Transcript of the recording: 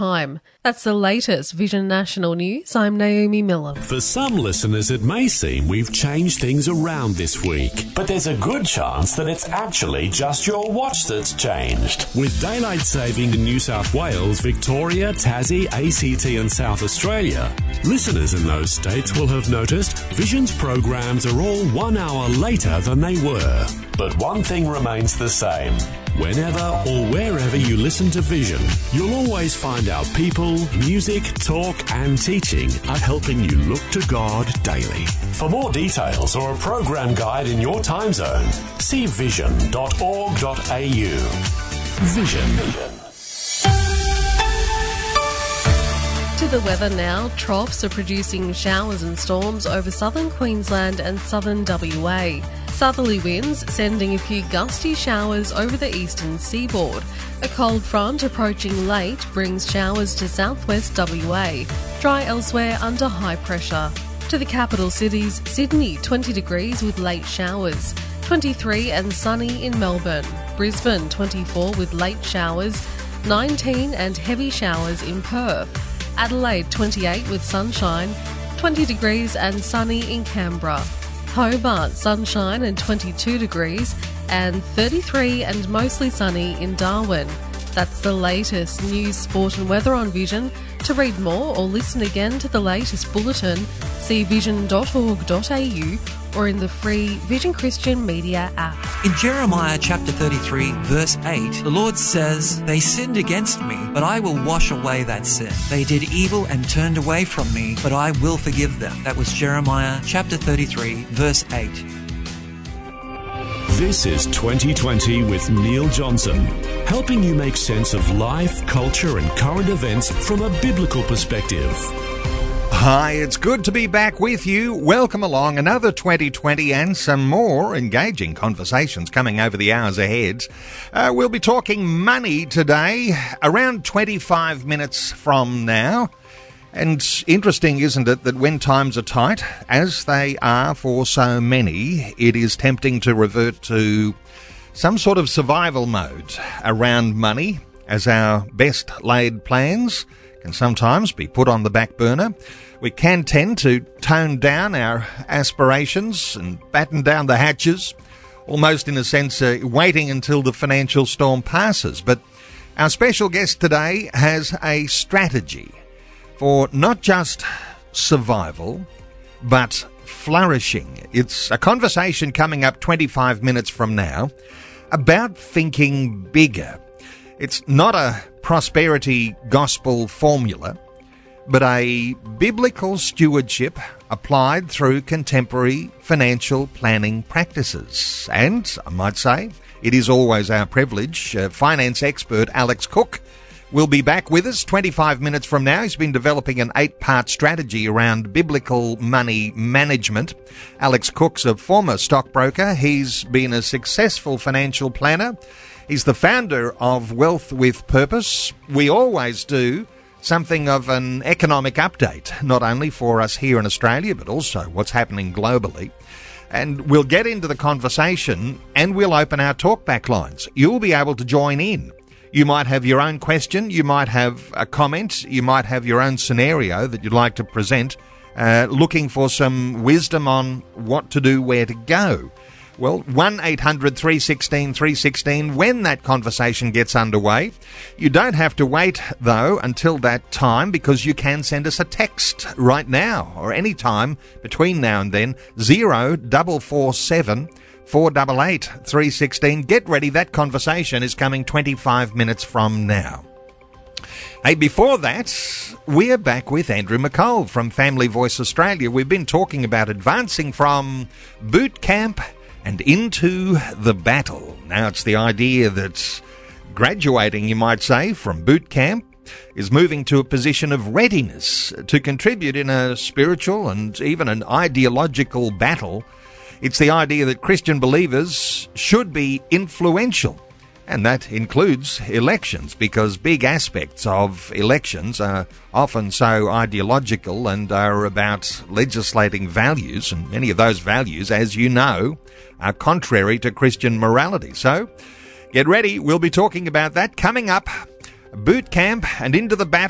time. That's the latest Vision National News. I'm Naomi Miller. For some listeners, it may seem we've changed things around this week, but there's a good chance that it's actually just your watch that's changed. With daylight saving in New South Wales, Victoria, Tassie, ACT and South Australia, listeners in those states will have noticed Vision's programs are all 1 hour later than they were. But one thing remains the same. Whenever or wherever you listen to Vision, you'll always find out people, music, talk and teaching are helping you look to God daily. For more details or a program guide in your time zone, see vision.org.au. Vision. To the weather now, troughs are producing showers and storms over southern Queensland and southern WA. Southerly winds sending a few gusty showers over the eastern seaboard. A cold front approaching late brings showers to southwest WA. Dry elsewhere under high pressure. To the capital cities, Sydney 20 degrees with late showers, 23 and sunny in Melbourne. Brisbane 24 with late showers, 19 and heavy showers in Perth. Adelaide 28 with sunshine, 20 degrees and sunny in Canberra. Hobart sunshine and 22 degrees and 33 and mostly sunny in Darwin. That's the latest news, sport and weather on Vision. To read more or listen again to the latest bulletin, see vision.org.au or in the free Vision Christian Media app. In Jeremiah chapter 33, verse 8, the Lord says, "They sinned against me, but I will wash away that sin. They did evil and turned away from me, but I will forgive them." That was Jeremiah chapter 33, verse 8. This is 2020 with Neil Johnson, helping you make sense of life, culture and current events from a biblical perspective. Hi, it's good to be back with you. Welcome along. Another 2020 and some more engaging conversations coming over the hours ahead. We'll be talking money today, around 25 minutes from now. And interesting, isn't it, that when times are tight, as they are for so many, it is tempting to revert to some sort of survival mode around money, as our best laid plans can sometimes be put on the back burner. We can tend to tone down our aspirations and batten down the hatches, almost in a sense waiting until the financial storm passes. But our special guest today has a strategy for not just survival, but flourishing. It's a conversation coming up 25 minutes from now about thinking bigger. It's not a prosperity gospel formula, but a biblical stewardship applied through contemporary financial planning practices. And I might say, it is always our privilege. Finance expert Alex Cook will be back with us 25 minutes from now. He's been developing an 8-part strategy around biblical money management. Alex Cook's a former stockbroker. He's been a successful financial planner. He's the founder of Wealth with Purpose. We always do something of an economic update, not only for us here in Australia, but also what's happening globally. And we'll get into the conversation and we'll open our talkback lines. You'll be able to join in. You might have your own question, you might have a comment, you might have your own scenario that you'd like to present, looking for some wisdom on what to do, where to go. Well, 1-800-316-316 when that conversation gets underway. You don't have to wait, though, until that time, because you can send us a text right now or any time between now and then, 0447 488 316. Get ready, that conversation is coming 25 minutes from now. Hey, before that, we're back with Andrew McCall from Family Voice Australia. We've been talking about advancing from boot camp and into the battle. Now, it's the idea that graduating, you might say, from boot camp is moving to a position of readiness to contribute in a spiritual and even an ideological battle. It's the idea that Christian believers should be influential, and that includes elections, because big aspects of elections are often so ideological and are about legislating values, and many of those values, as you know, are contrary to Christian morality. So get ready, we'll be talking about that coming up. Boot camp and into the battle.